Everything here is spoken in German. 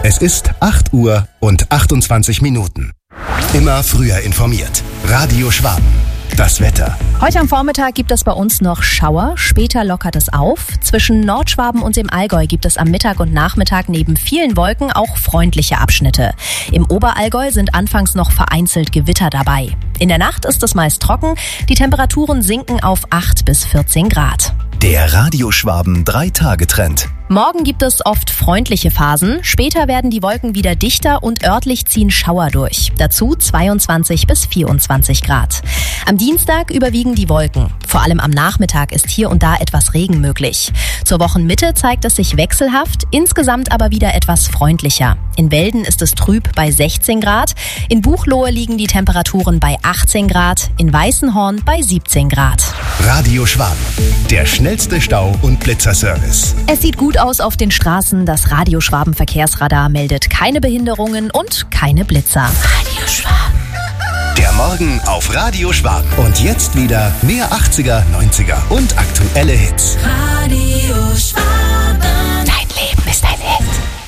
Es ist 8 Uhr und 28 Minuten. Immer früher informiert. Radio Schwaben. Das Wetter. Heute am Vormittag gibt es bei uns noch Schauer, später lockert es auf. Zwischen Nordschwaben und dem Allgäu gibt es am Mittag und Nachmittag neben vielen Wolken auch freundliche Abschnitte. Im Oberallgäu sind anfangs noch vereinzelt Gewitter dabei. In der Nacht ist es meist trocken, die Temperaturen sinken auf 8 bis 14 Grad. Der Radio Schwaben 3-Tage-Trend. Morgen gibt es oft freundliche Phasen, später werden die Wolken wieder dichter und örtlich ziehen Schauer durch. Dazu 22 bis 24 Grad. Am Dienstag überwiegen die Wolken. Vor allem am Nachmittag ist hier und da etwas Regen möglich. Zur Wochenmitte zeigt es sich wechselhaft, insgesamt aber wieder etwas freundlicher. In Welden ist es trüb bei 16 Grad, in Buchloe liegen die Temperaturen bei 18 Grad, in Weißenhorn bei 17 Grad. Radio Schwaben, der schnellste Stau- und Blitzerservice. Es sieht gut aus auf den Straßen. Das Radio Schwaben Verkehrsradar meldet keine Behinderungen und keine Blitzer. Radio Schwaben. Der Morgen auf Radio Schwaben. Und jetzt wieder mehr 80er, 90er und aktuelle Hits. Radio Schwaben.